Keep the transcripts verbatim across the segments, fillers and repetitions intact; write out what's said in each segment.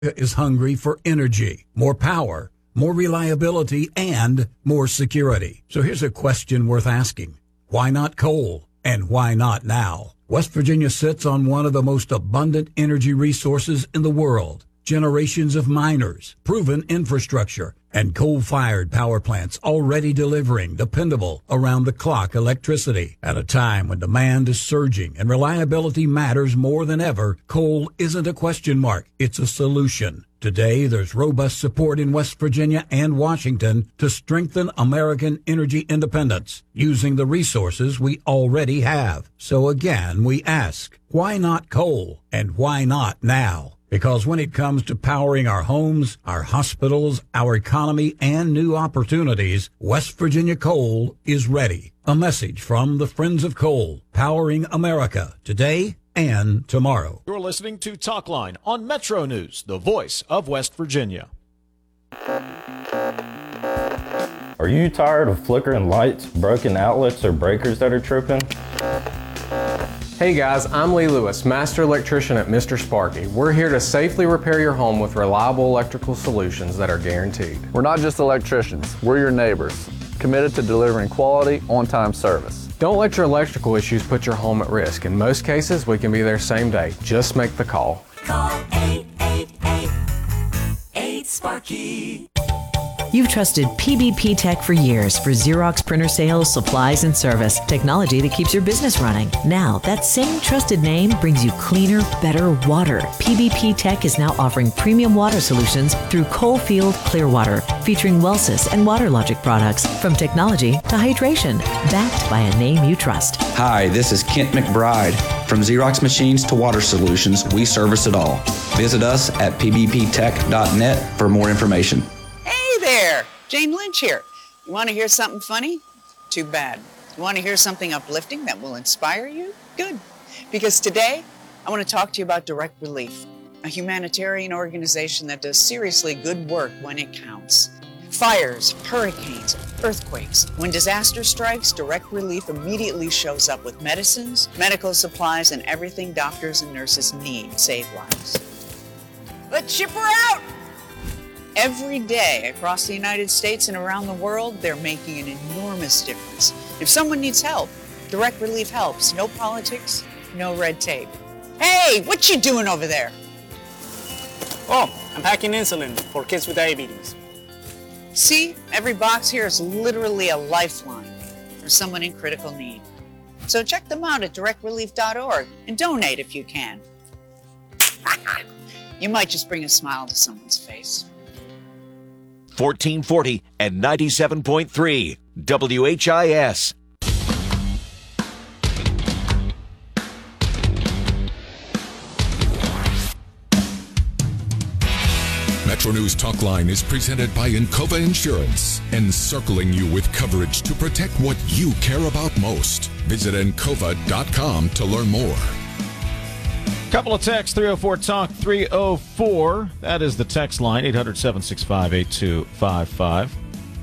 is hungry for energy, more power, more reliability, and more security. So here's a question worth asking. Why not coal? And why not now? West Virginia sits on one of the most abundant energy resources in the world. Generations of miners, proven infrastructure, and coal-fired power plants already delivering dependable, around-the-clock electricity. At a time when demand is surging and reliability matters more than ever, coal isn't a question mark, it's a solution. Today, there's robust support in West Virginia and Washington to strengthen American energy independence using the resources we already have. So again, we ask, why not coal? And why not now? Because when it comes to powering our homes, our hospitals, our economy, and new opportunities, West Virginia Coal is ready. A message from the Friends of Coal, powering America today and tomorrow. You're listening to Talkline on Metro News, the voice of West Virginia. Are you tired of flickering lights, broken outlets, or breakers that are tripping? Hey guys, I'm Lee Lewis, Master Electrician at Mister Sparky. We're here to safely repair your home with reliable electrical solutions that are guaranteed. We're not just electricians, we're your neighbors, committed to delivering quality, on-time service. Don't let your electrical issues put your home at risk. In most cases, we can be there same day. Just make the call. Call eight eight eight, eight Sparky. You've trusted P B P Tech for years for Xerox printer sales, supplies, and service. Technology that keeps your business running. Now, that same trusted name brings you cleaner, better water. P B P Tech is now offering premium water solutions through Coalfield Clearwater, featuring Wellsys and WaterLogic products, from technology to hydration, backed by a name you trust. Hi, this is Kent McBride. From Xerox machines to water solutions, we service it all. Visit us at p b p tech dot net for more information. There, Jane Lynch here. You want to hear something funny? Too bad. You want to hear something uplifting that will inspire you? Good. Because today, I want to talk to you about Direct Relief, a humanitarian organization that does seriously good work when it counts. Fires, hurricanes, earthquakes. When disaster strikes, Direct Relief immediately shows up with medicines, medical supplies, and everything doctors and nurses need to save lives. Let's ship her out! Every day across the United States and around the world, they're making an enormous difference. If someone needs help, Direct Relief helps. No politics, no red tape. Hey, what you doing over there? Oh, I'm packing insulin for kids with diabetes. See, every box here is literally a lifeline for someone in critical need. So check them out at direct relief dot org and donate if you can. You might just bring a smile to someone's face. fourteen forty and ninety-seven point three W H I S. Metro News Talkline is presented by Encova Insurance, encircling you with coverage to protect what you care about most. Visit encova dot com to learn more. Couple of texts, three oh four talk three oh four. That is the text line, eight hundred, seven six five, eight two five five.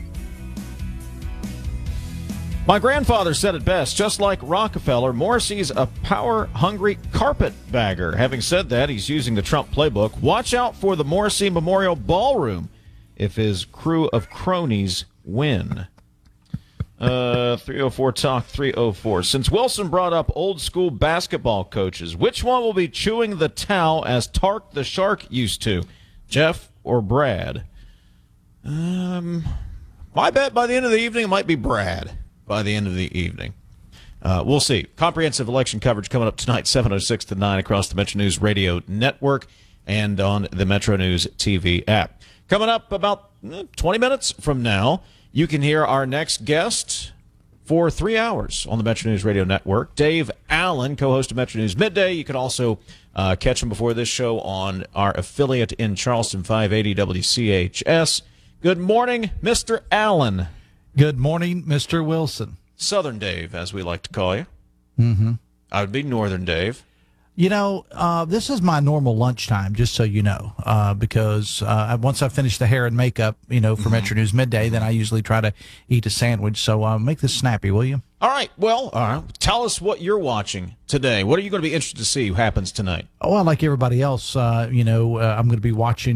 My grandfather said it best, just like Rockefeller, Morrissey's a power-hungry carpetbagger. Having said that, he's using the Trump playbook. Watch out for the Morrissey Memorial Ballroom if his crew of cronies win. Uh, three oh four talk three oh four. Since Wilson brought up old school basketball coaches, which one will be chewing the towel as Tark the Shark used to? Jeff or Brad? Um, my bet by the end of the evening it might be Brad by the end of the evening. Uh, we'll see. Comprehensive election coverage coming up tonight, seven oh six to nine across the Metro News Radio Network and on the Metro News T V app. Coming up about twenty minutes from now, you can hear our next guest for three hours on the Metro News Radio Network. Dave Allen, co-host of Metro News Midday. You can also uh, catch him before this show on our affiliate in Charleston, five eighty W C H S. Good morning, Mister Allen. Good morning, Mister Wilson. Southern Dave, as we like to call you. Mm-hmm. I would be Northern Dave. You know, uh, this is my normal lunchtime, just so you know, uh, because uh, once I finish the hair and makeup, you know, for Mm-hmm. Metro News Midday, then I usually try to eat a sandwich. So uh, make this snappy, will you? All right. Well, all right. Tell us what you're watching today. What are you going to be interested to see happens tonight? Well, like everybody else, uh, you know, uh, I'm going to be watching